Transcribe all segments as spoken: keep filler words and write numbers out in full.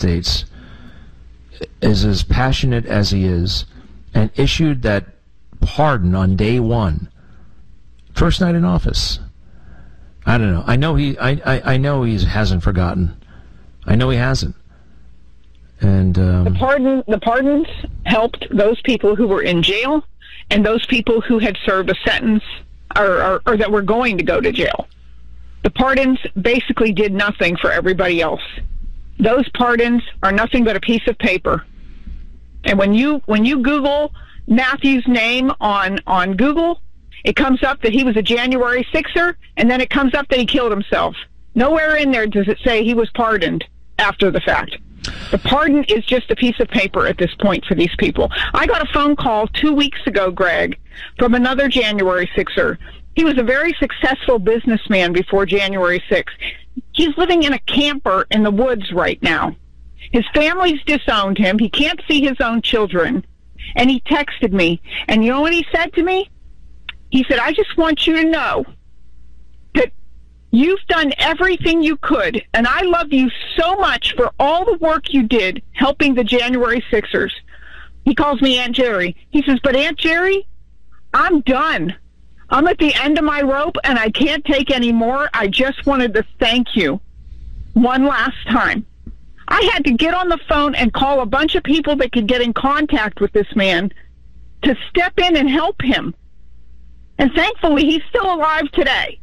States is as passionate as he is and issued that pardon on day one, first night in office. I don't know. I know he. I. I, I know he hasn't forgotten. I know he hasn't. And um, the pardon. The pardons helped those people who were in jail and those people who had served a sentence or, or, or that were going to go to jail. The pardons basically did nothing for everybody else. Those pardons are nothing but a piece of paper. And when you when you Google Matthew's name on on Google, it comes up that he was a January sixer, and then it comes up that he killed himself. Nowhere in there does it say he was pardoned after the fact. The pardon is just a piece of paper at this point for these people. I got a phone call two weeks ago, Greg, from another January sixer. He was a very successful businessman before January sixth. He's living in a camper in the woods right now. His family's disowned him. He can't see his own children. And he texted me. And you know what he said to me? He said, I just want you to know that you've done everything you could, and I love you so much for all the work you did helping the January sixers. He calls me Aunt Jerry. He says, but Aunt Jerry, I'm done. I'm at the end of my rope, and I can't take any more. I just wanted to thank you one last time. I had to get on the phone and call a bunch of people that could get in contact with this man to step in and help him. And thankfully, he's still alive today.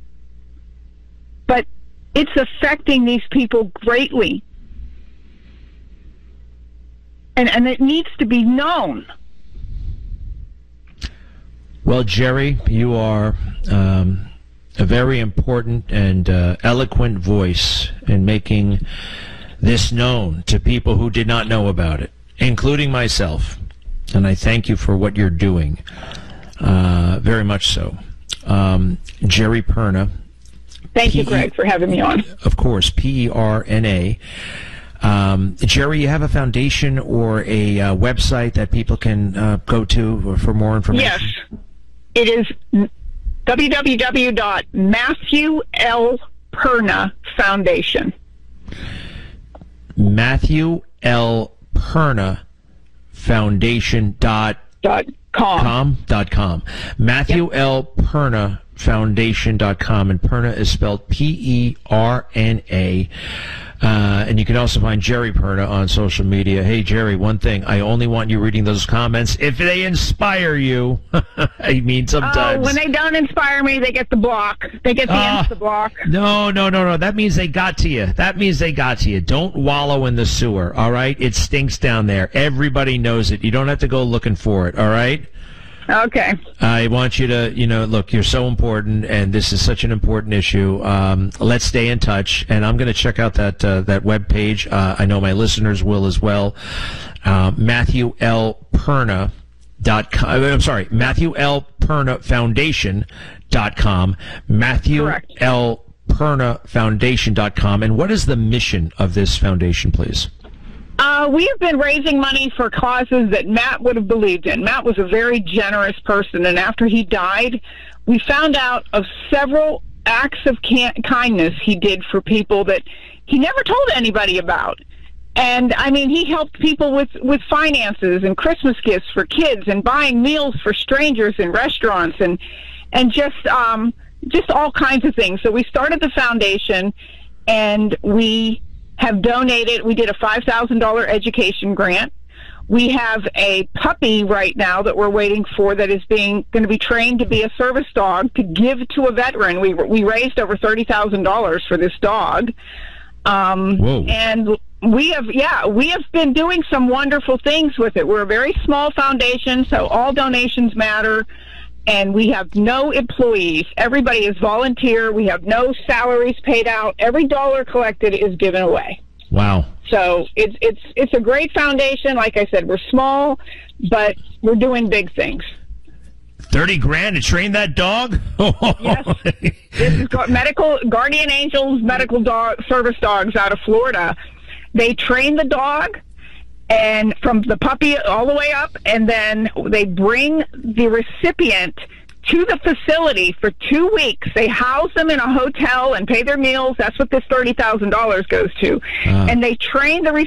But it's affecting these people greatly. And, and it needs to be known. Well, Jerry, you are um, a very important and uh, eloquent voice in making this known to people who did not know about it, including myself. And I thank you for what you're doing. Uh, very much so. Um, Jerry Perna. Thank P- you, Greg, for having me on. Of course, P E R N A. Um, Jerry, you have a foundation or a uh, website that people can uh, go to for more information? Yes. It is w w w dot Matthew L. Perna Foundation. Matthew L. Perna Foundation dot dot com. com dot com. Matthew yep. L. Perna Foundation dot com, and Perna is spelled P E R N A. Uh, and you can also find Jerry Perna on social media. Hey, Jerry, one thing. I only want you reading those comments if they inspire you. I mean, sometimes. Oh, when they don't inspire me, they get the block. They get the uh, insta block. No, no, no, no. That means they got to you. That means they got to you. Don't wallow in the sewer, all right? It stinks down there. Everybody knows it. You don't have to go looking for it, all right? Okay. I want you to, you know, look, you're so important, and this is such an important issue. Um, let's stay in touch, and I'm going to check out that uh, that web page. Uh, I know my listeners will as well. Uh, Matthew L. Perna dot com. I'm sorry, Matthew L. Perna Foundation dot com. Matthew Correct. L. Perna Foundation dot com. And what is the mission of this foundation, please? Uh, we have been raising money for causes that Matt would have believed in. Matt was a very generous person, and after he died, we found out of several acts of can- kindness he did for people that he never told anybody about. And, I mean, he helped people with, with finances and Christmas gifts for kids and buying meals for strangers in restaurants and and just um, just all kinds of things. So we started the foundation, and we have donated. We did a five thousand dollars education grant. We have a puppy right now that we're waiting for that is being going to be trained to be a service dog to give to a veteran. We we raised over thirty thousand dollars for this dog. Um, Whoa. And we have, yeah, we have been doing some wonderful things with it. We're a very small foundation, so all donations matter. And we have no employees. Everybody is volunteer. We have no salaries paid out. Every dollar collected is given away. Wow. So it's it's it's a great foundation. Like I said, we're small, but we're doing big things. Thirty grand to train that dog? Yes. This is medical Guardian Angels medical dog service dogs out of Florida. They train the dog, and from the puppy all the way up, and then they bring the recipient to the facility for two weeks. They house them in a hotel and pay their meals. That's what this thirty thousand dollars goes to. Uh. And they train the